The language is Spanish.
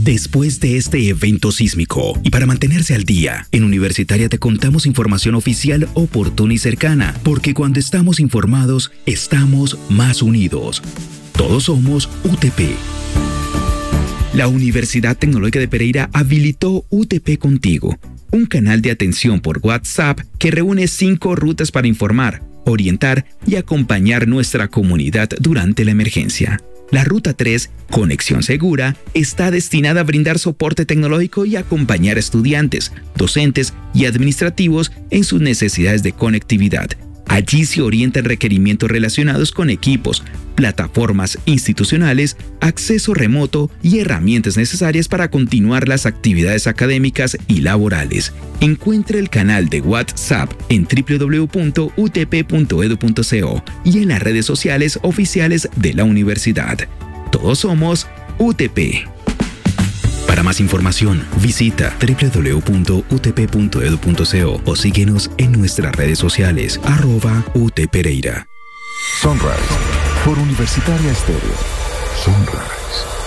después de este evento sísmico. Y para mantenerse al día, en Universitaria te contamos información oficial, oportuna y cercana, porque cuando estamos informados, estamos más unidos. Todos somos UTP. La Universidad Tecnológica de Pereira habilitó UTP Contigo, un canal de atención por WhatsApp que reúne 5 rutas para informar, orientar y acompañar nuestra comunidad durante la emergencia. La Ruta 3, Conexión Segura, está destinada a brindar soporte tecnológico y acompañar a estudiantes, docentes y administrativos en sus necesidades de conectividad. Allí se orientan requerimientos relacionados con equipos, plataformas institucionales, acceso remoto y herramientas necesarias para continuar las actividades académicas y laborales. Encuentre el canal de WhatsApp en www.utp.edu.co y en las redes sociales oficiales de la universidad. Todos somos UTP. Para más información, visita www.utp.edu.co o síguenos en nuestras redes sociales @UTPereira. Sunrise por Universitaria Estéreo. Sunrise.